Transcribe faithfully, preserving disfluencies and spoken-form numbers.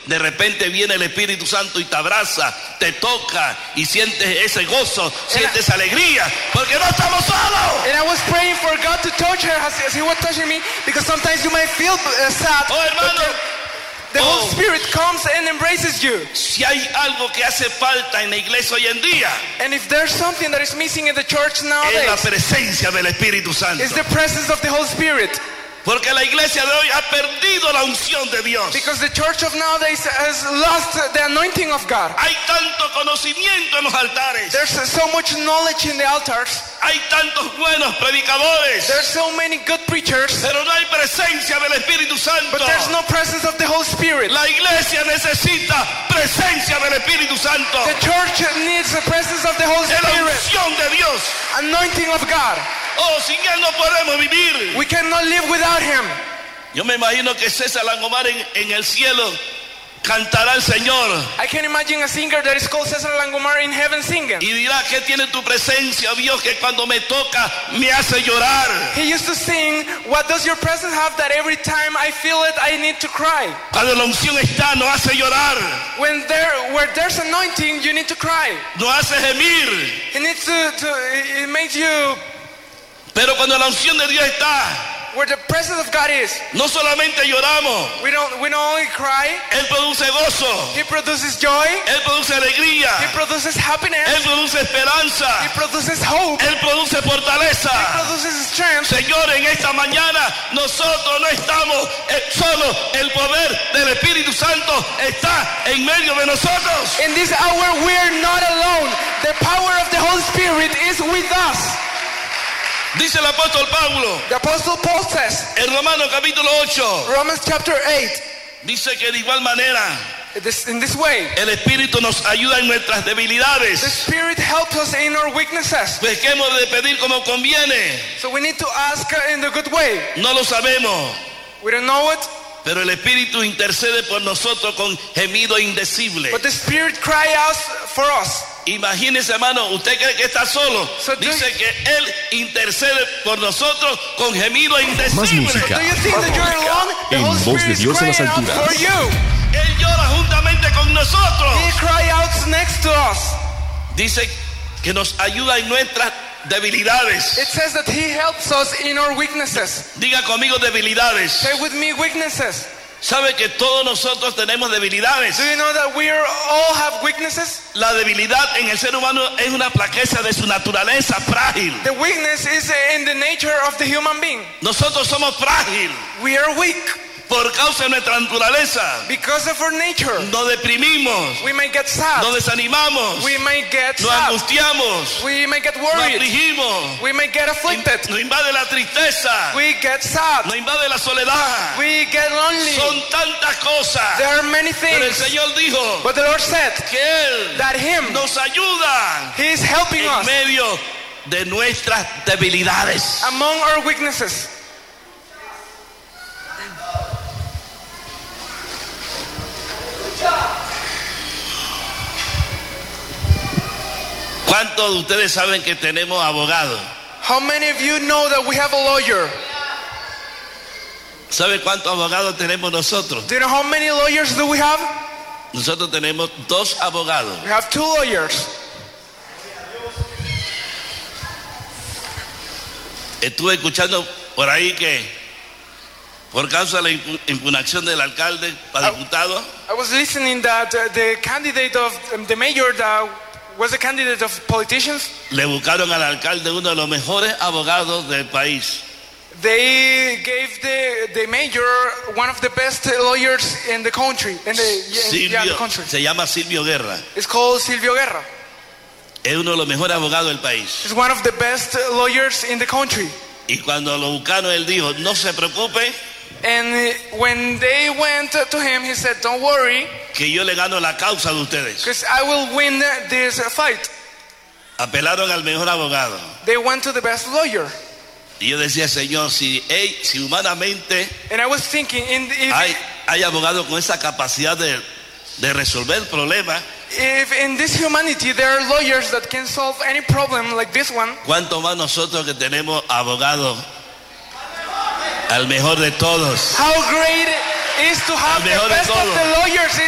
de repente viene el Espíritu Santo y te abraza, te toca y sientes ese gozo, sientes alegría, porque no estamos solos. And I was praying for God to touch her as, as He was touching me, because sometimes you might feel uh, sad. Oh, hermano, the oh, Holy Spirit comes and embraces you. si hay algo que hace falta en la iglesia hoy en día, And if there's something that is missing in the church es la nowadays, presencia del Espíritu Santo. it's the presence of the Holy Spirit. Porque la iglesia de hoy ha perdido la unción de Dios. Because the church of nowadays has lost the anointing of God. Hay tanto conocimiento en los altares. There's so much knowledge in the altars. Hay tantos buenos predicadores. There's so many good preachers. Pero no hay presencia del Espíritu Santo. But there's no presence of the Holy Spirit. La iglesia necesita presencia del Espíritu Santo. The church needs the presence of the Holy Es la Spirit. unción de Dios. Anointing of God. Oh, sin Él no podemos vivir. We cannot live without Him. Yo me imagino que César Langomar en, en el cielo cantará al Señor I can imagine a singer that is called Cesar Langomar in heaven singing. y dirá que tiene tu presencia, Dios, que cuando me toca me hace llorar. He used to sing, what does your presence have that every time I feel it, I need to cry? Cuando la unción está, nos hace llorar, When there, where there's anointing, you need to cry. nos hace gemir. It needs to, to it makes you, Pero cuando la unción de Dios está, where the presence of God is, no solamente lloramos, we don't, we don't only cry. Él produce gozo, He produces joy. Él produce alegría, He produces happiness. Él produce He esperanza, produces hope. Él produce fortaleza. He produces strength. Señor, en esta mañana nosotros no estamos eh, solos, el poder del Espíritu Santo está en medio de nosotros. In this hour, we are not alone. The power of the Holy Spirit is with us. Dice el apóstol Pablo The Apostle Paul says, en Romanos capítulo ocho, Romans chapter eight, dice que de igual manera this, in this way, el Espíritu nos ayuda en nuestras the debilidades, Spirit helps us in our weaknesses. pues que hemos de pedir como conviene. So we need to ask uh, in the good way. No lo sabemos, We don't know it, pero el Espíritu intercede por nosotros con gemido indecible. but the Spirit cries out for us. Imagínese, hermano, usted cree que está solo. So do Dice you- que Él intercede por nosotros con gemido Más indecible. música. Do you think that you're alone? The En Holy voz de Spirit is Dios en las crying out alturas. for you. Él llora juntamente con nosotros. He cries out next to us. Dice que nos ayuda en nuestras debilidades. It says that He helps us in our weaknesses. Diga conmigo debilidades. Say with me, weaknesses. ¿Sabe que todos nosotros tenemos debilidades? Do you know that we are, all have weaknesses? La debilidad en el ser humano es una flaqueza de su naturaleza frágil. The weakness is in the nature of the human being. Nosotros somos frágil We are weak por causa de nuestra naturaleza. because of our nature. Nos deprimimos, We may get sad. nos desanimamos, We may get nos sad. angustiamos, We may get nos worried. afligimos, We may get afflicted. nos invade la tristeza, We get sad. nos invade la soledad. We get lonely. Son tantas cosas. There are many Pero el things. Señor dijo But the Lord said que Él that Him, nos ayuda He is helping en us medio de nuestras debilidades. among our weaknesses. ¿Cuántos de ustedes saben que tenemos abogados? How many of you know that we have a lawyer? ¿Sabe cuántos abogados tenemos nosotros? Do you know how many lawyers do we have? Nosotros tenemos dos abogados. We have two lawyers. Estuve escuchando por ahí que por causa de la impu- impugnación del alcalde para diputado, I was listening that uh, the candidate of um, the mayor that was a candidate of politicians. le buscaron al alcalde uno de los mejores abogados del país. They gave the the mayor one of the best lawyers in the country. In the, in, yeah, the Silvio, country. se llama Silvio Guerra. It's called Silvio Guerra. Es uno de los mejores abogados del país. He's one of the best lawyers in the country. Y cuando lo buscaron, él dijo, no se preocupe, And uh, when they went to him, he said, "Don't worry, que yo le gano la causa de ustedes. because I will win this fight." Apelaron al mejor abogado. They went to the best lawyer. Y yo decía, Señor, si, hey, si humanamente And I was thinking, in if, hay, hay abogados con esa capacidad de, de resolver problemas, if in this humanity there are lawyers that can solve any problem like this one, ¿cuánto más nosotros que tenemos abogados al mejor de todos? how great it is to have Al mejor the de best of todos. the lawyers